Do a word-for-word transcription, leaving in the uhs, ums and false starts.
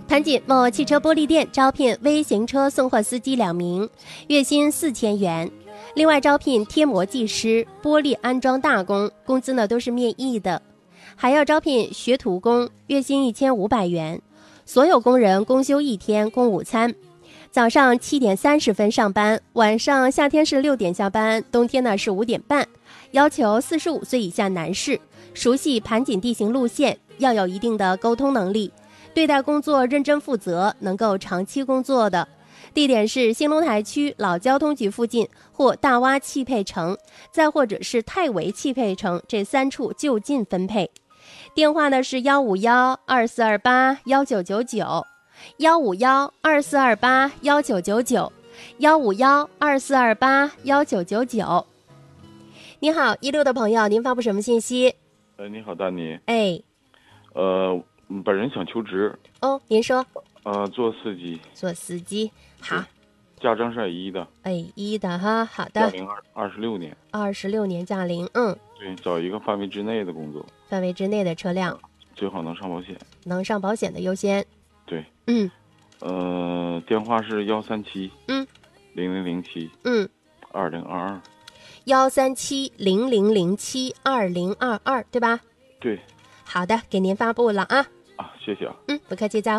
盘锦某汽车玻璃店招聘微型车送货司机两名，月薪四千元。另外招聘贴膜技师、玻璃安装大工，工资呢都是面议的。还要招聘学徒工，月薪一千五百元。所有工人公休一天，供午餐。早上七点三十分上班，晚上夏天是六点下班，冬天呢是五点半。要求四十五岁以下男士，熟悉盘锦地形路线，要有一定的沟通能力，对待工作认真负责，能够长期工作的。地点是兴隆台区老交通局附近或大洼汽配城，再或者是泰维汽配城，这三处就近分配。电话呢是幺五幺二四二八幺九九九，幺五幺二四二八幺九九九，幺五幺二四二八幺九九九。你好，一路的朋友，您发布什么信息？ 呃，你好，大妮。 哎， 呃，本人想求职。 哦，您说。 呃，做司机。 做司机，好。 驾照是一的。 哎，一的哈，好的。 驾龄二二十六年。 二十六年驾龄，嗯。 对，找一个范围之内的工作。 范围之内的车辆。 最好能上保险。 能上保险的优先。 对。 嗯。 呃，电话是幺三七。 嗯。 零零零七。 嗯。 二零二二。 幺三七零零零七二零二二，对吧？ 对。 好的，给您发布了啊。 啊，谢谢啊。 嗯，不客气，再会。